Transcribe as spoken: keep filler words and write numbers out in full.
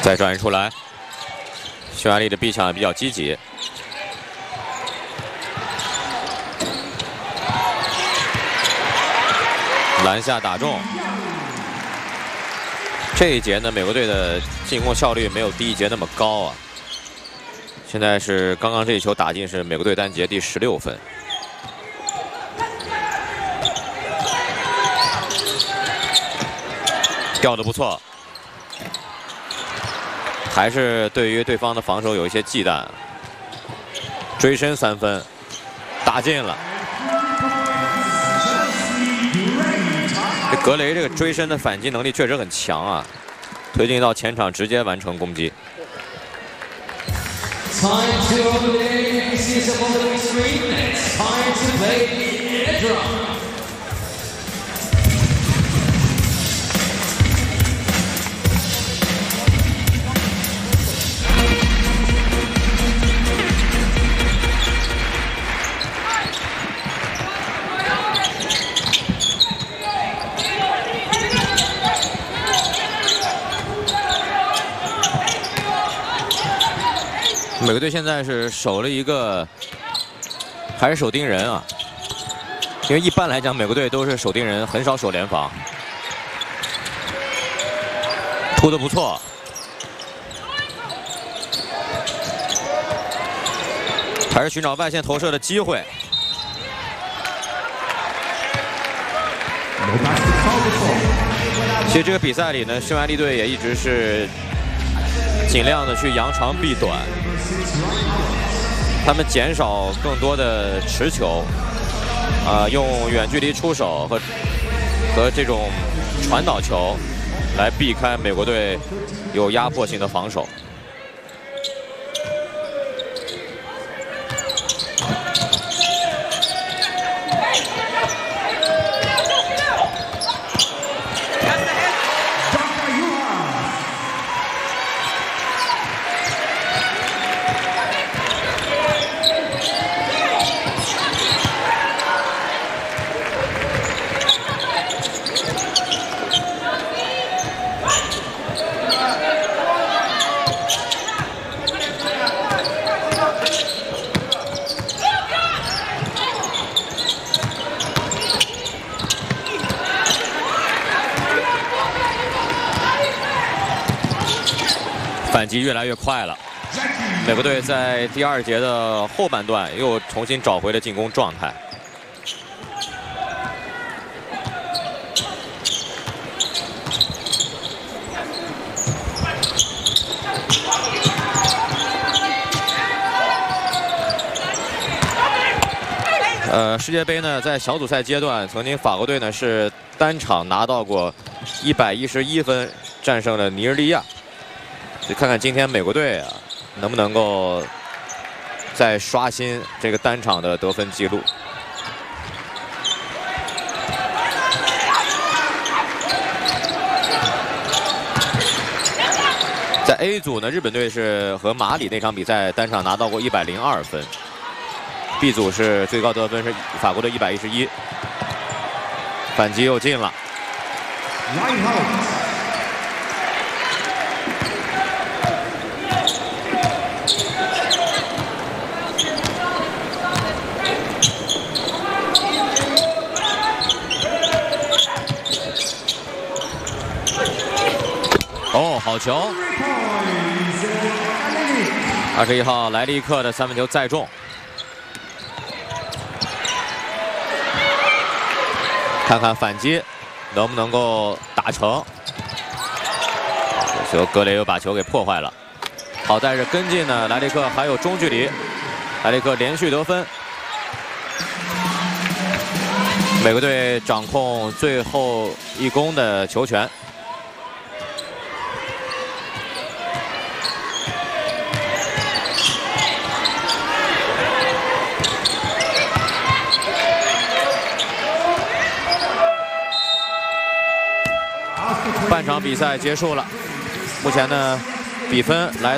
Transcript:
再转移出来，匈牙利的逼抢也比较积极。篮下打中。这一节呢，美国队的进攻效率没有第一节那么高啊。现在是刚刚这一球打进，是美国队单节第十六分。 掉得不错，还是对于对方的防守有一些忌惮。追身三分，打进了。这格雷这个追身的反击能力确实很强啊，推进到前场直接完成攻击。 美国队现在是守了一个，还是守盯人啊？因为一般来讲，美国队都是守盯人，很少守联防。突得不错，还是寻找外线投射的机会。其实这个比赛里呢，匈牙利队也一直是尽量的去扬长避短。 他们减少更多的持球，啊、呃，用远距离出手和和这种传导球来避开美国队有压迫性的防守。反击越来越快了，美国队在第二节的后半段又重新找回了进攻状态。呃，世界杯呢，在小组赛阶段，曾经法国队呢是单场拿到过一百一十一分，战胜了尼日利亚。 就看看今天美国队啊，能不能够再刷新这个单场的得分记录。在 A 组呢，日本队是和马里那场比赛单场拿到过一百零二分。B 组是最高得分是法国的一百一十一，反击又进了。 哦，好球！二十一号莱利克的三分球再中，看看反击能不能够打成。这球格雷又把球给破坏了，好在是跟进呢，莱利克还有中距离，莱利克连续得分。美国队掌控最后一攻的球权。 半场比赛结束了，目前呢，比分来。